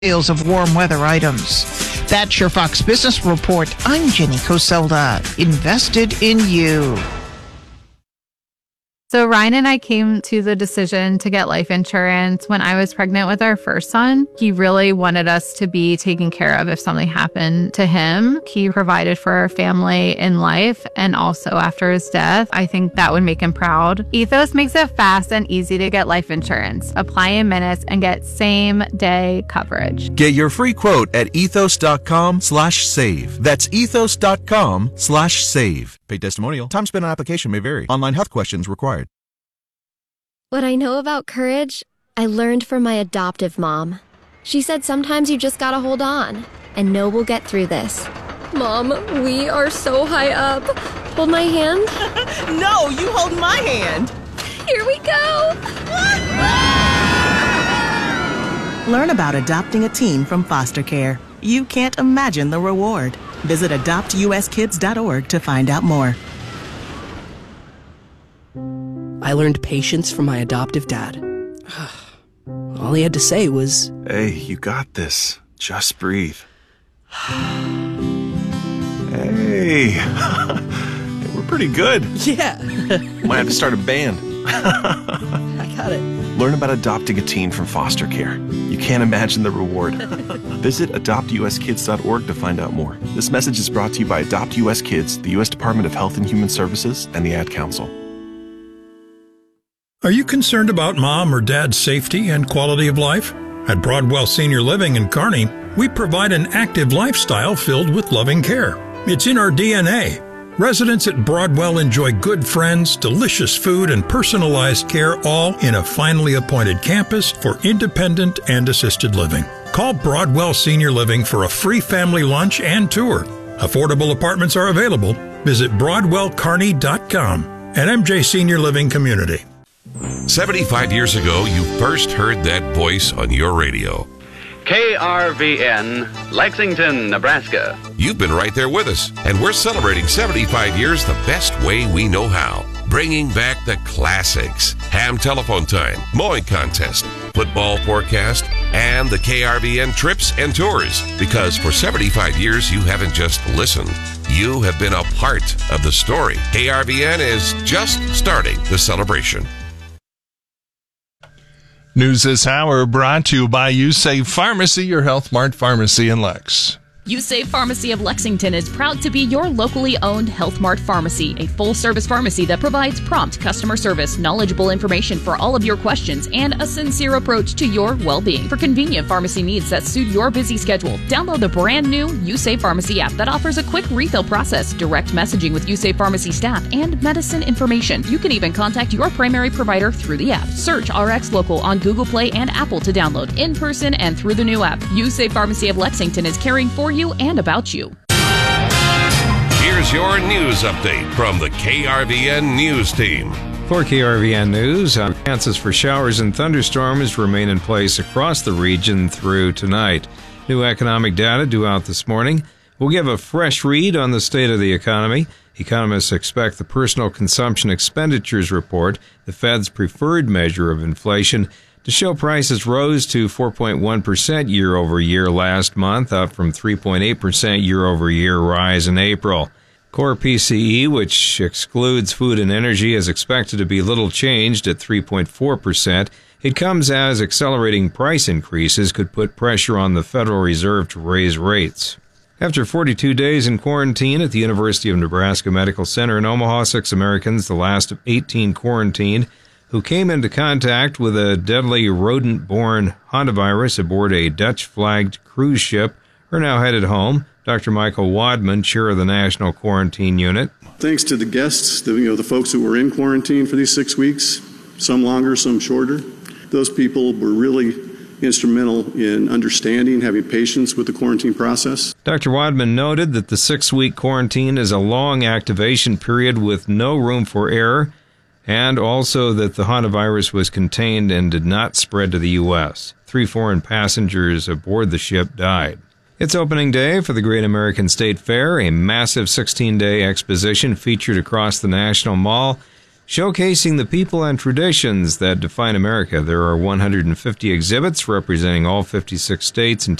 sales of warm weather items. That's your Fox Business Report. I'm Jenny Coselda. Invested in you. So Ryan and I came to the decision to get life insurance when I was pregnant with our first son. He really wanted us to be taken care of if something happened to him. He provided for our family in life and also after his death. I think that would make him proud. Ethos makes it fast and easy to get life insurance. Apply in minutes and get same-day coverage. Get your free quote at ethos.com/save. That's ethos.com/save. Paid testimonial. Time spent on application may vary. Online health questions required. What I know about courage, I learned from my adoptive mom. She said sometimes you just gotta hold on and know we'll get through this. Mom, we are so high up. Hold my hand. No, you hold my hand. Here we go. Learn about adopting a teen from foster care. You can't imagine the reward. Visit adoptuskids.org to find out more. I learned patience from my adoptive dad. All he had to say was, "Hey, you got this. Just breathe." Hey, we're pretty good. yeah. Might have to start a band. I got it. Learn about adopting a teen from foster care. You can't imagine the reward. Visit adoptuskids.org to find out more. This message is brought to you by Adopt US Kids, the U.S. Department of Health and Human Services, and the Ad Council. Are you concerned about mom or dad's safety and quality of life? At Broadwell Senior Living in Kearney, we provide an active lifestyle filled with loving care. It's in our DNA. Residents at Broadwell enjoy good friends, delicious food, and personalized care, all in a finely appointed campus for independent and assisted living. Call Broadwell Senior Living for a free family lunch and tour. Affordable apartments are available. Visit BroadwellKearney.com and MJ Senior Living Community. 75 years ago, you first heard that voice on your radio. KRVN, Lexington, Nebraska. You've been right there with us, and we're celebrating 75 years the best way we know how. Bringing back the classics. Ham telephone time, mowing contest, football forecast, and the KRVN trips and tours. Because for 75 years, you haven't just listened. You have been a part of the story. KRVN is just starting the celebration. News this hour brought to you by USAVE Pharmacy, your Health Mart pharmacy in Lex. USAVE Pharmacy of Lexington is proud to be your locally owned Health Mart pharmacy, a full-service pharmacy that provides prompt customer service, knowledgeable information for all of your questions, and a sincere approach to your well-being. For convenient pharmacy needs that suit your busy schedule, download the brand-new USAVE Pharmacy app that offers a quick refill process, direct messaging with USAVE Pharmacy staff, and medicine information. You can even contact your primary provider through the app. Search RX Local on Google Play and Apple to download in person and through the new app. USAVE Pharmacy of Lexington is caring for you and about you. Here's your news update from the KRVN News Team. For KRVN News, chances for showers and thunderstorms remain in place across the region through tonight. New economic data due out this morning will give a fresh read on the state of the economy. Economists expect the Personal Consumption Expenditures Report, the Fed's preferred measure of inflation, to show prices rose to 4.1% year-over-year last month, up from 3.8% year-over-year rise in April. Core PCE, which excludes food and energy, is expected to be little changed at 3.4%. It comes as accelerating price increases could put pressure on the Federal Reserve to raise rates. After 42 days in quarantine at the University of Nebraska Medical Center in Omaha, 6 Americans, the last of 18 quarantined, who came into contact with a deadly rodent-borne hantavirus aboard a Dutch-flagged cruise ship, are now headed home. Dr. Michael Wadman, chair of the National Quarantine Unit. Thanks to the guests, the folks who were in quarantine for these 6 weeks, some longer, some shorter. Those people were really instrumental in understanding, having patience with the quarantine process. Dr. Wadman noted that the 6-week quarantine is a long activation period with no room for error, and also that the hantavirus was contained and did not spread to the U.S. 3 foreign passengers aboard the ship died. It's opening day for the Great American State Fair, a massive 16-day exposition featured across the National Mall, showcasing the people and traditions that define America. There are 150 exhibits representing all 56 states and